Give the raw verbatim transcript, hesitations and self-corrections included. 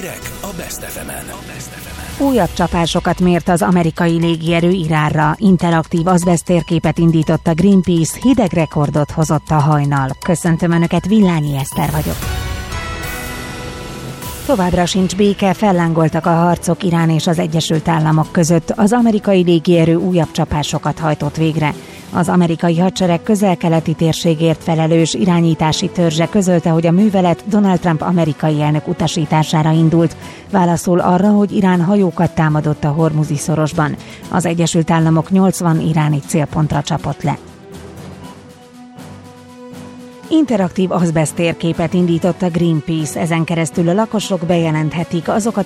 Hírek a Best ef emen. Újabb csapásokat mért az amerikai légierő Iránra. Interaktív azbeszt térképet indított a Greenpeace, hideg rekordot hozott a hajnal. Köszöntöm Önöket, Villányi Eszter vagyok. Továbbra sincs béke, fellángoltak a harcok Irán és az Egyesült Államok között. Az amerikai légierő újabb csapásokat hajtott végre. Az amerikai hadsereg közel-keleti térségért felelős irányítási törzse közölte, hogy a művelet Donald Trump amerikai elnök utasítására indult. Válaszol arra, hogy Irán hajókat támadott a Hormuzi szorosban. Az Egyesült Államok nyolcvan iráni célpontra csapott le. Interaktív azbeszt térképet indított a Greenpeace, ezen keresztül a lakosok bejelenthetik azokat